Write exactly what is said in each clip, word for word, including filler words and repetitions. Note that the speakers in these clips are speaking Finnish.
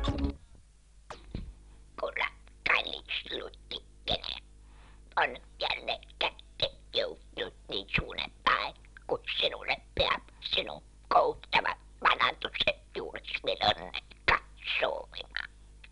Kuule, kallis Luttikkinen, on jälleen kätte joutunut niin suunen päin, kun sinulle peab sinun kouluttavat vanatukset juuriksi onnekka sovimaan.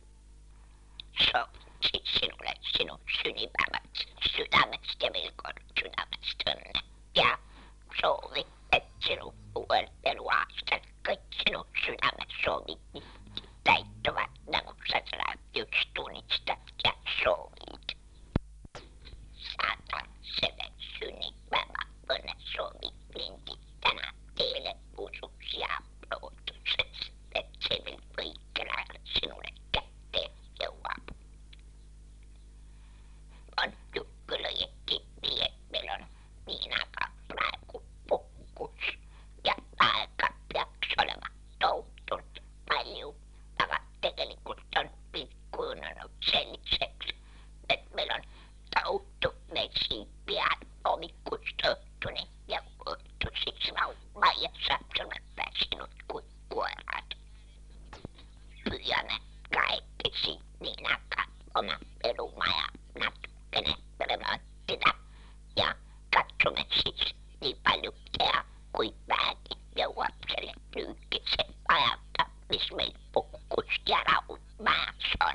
Soovin sinulle sinun synnypäiväksi sydämestä ja vilkon sydämestä onnea. Ja soovin, että sinun uuden eluaastan kaikki sinun sydämet soovit täyttävät näkyksät yksi tunnista ja soovit. Saatan selle synnypäivä onne soovit linti tänään teille usuksia prootukset, että se vil kaikkerällä sinulle kätteen jauapu. On jukkulajekin vie, meillä on niin aika praegu pukkus ja aika peaks olema toutunut paljon. Tegelikult on pikkuunanut selliseksi, että meillä on touttu meisiin pian omikustouttuni ja vuottu siksi laulaa ja sapsuna sinut kuin kuorat. Pyjänä kaikkesi niin aika oma peruma ja natkene remonttina ja katsomme siis niin paljon tehdä kuin vähänkin ja lapselle nyykisen ajalta, missä meillä pukkus ja raut maassa on.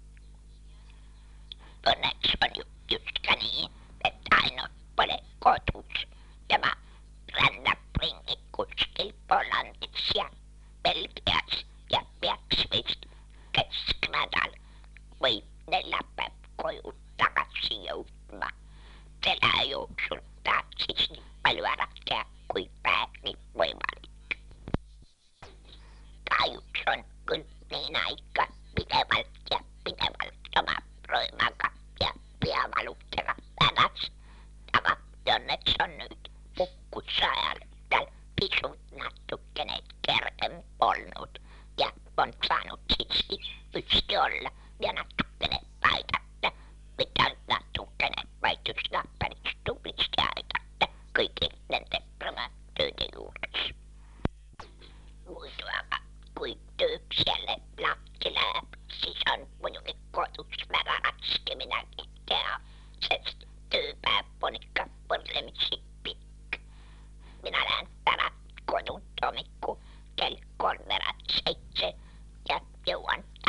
Onneksi on ju justkä niin, että ainoa ole kotus tämä rännäpringi kuskil Pollandis ja Belgias ja Peaksvist kesknädal või neljäpäev koju tagasi jõudma. Selle jooksul tahad siis nii palju ära teha, kui vähegi võimalik. Kahjuks on küll niin aika pidevalt ja pidevalt oma röömaga ja peavalutega hädas, aga õnneks on nüüd puhkuse ajal tal pisut natukene kergem olnud ja on saanud siiski püsti olla ja natukene aidata, mida natukene vaid üsna päris tublisti aidata kõigi nende tööde juures. Muidu aga kui tööks jälle lahti läheb, siis on muidugi kodus väga raske midagi teha, sest tööpäev on ikka võrdlemisi pikk. Minä lähen ära kodut hommikul kell kolmveerand seitse ja jõuan